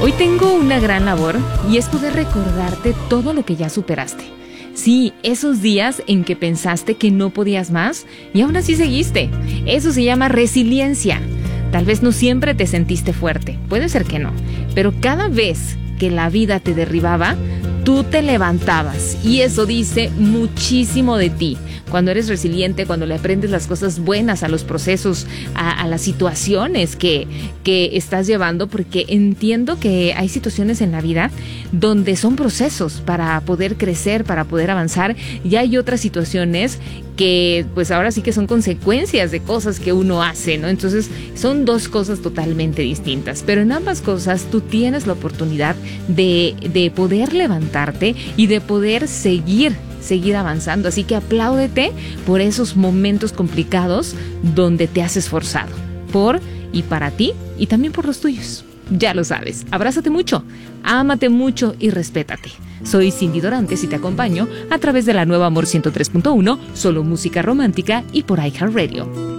Hoy tengo una gran labor y es poder recordarte todo lo que ya superaste. Sí, esos días en que pensaste que no podías más y aún así seguiste. Eso se llama resiliencia. Tal vez no siempre te sentiste fuerte, puede ser que no, pero cada vez que la vida te derribaba, tú te levantabas y eso dice muchísimo de ti. Cuando eres resiliente, cuando le aprendes las cosas buenas a los procesos, a las situaciones que estás llevando, porque entiendo que hay situaciones en la vida donde son procesos para poder crecer, para poder avanzar, y hay otras situaciones que pues ahora sí que son consecuencias de cosas que uno hace, ¿no? Entonces son dos cosas totalmente distintas, pero en ambas cosas tú tienes la oportunidad de poder levantarte y de poder seguir avanzando, así que apláudete por esos momentos complicados donde te has esforzado, por y para ti y también por los tuyos. Ya lo sabes, abrázate mucho, ámate mucho y respétate. Soy Cindy Dorantes y te acompaño a través de la nueva Amor 103.1, solo música romántica y por iHeartRadio.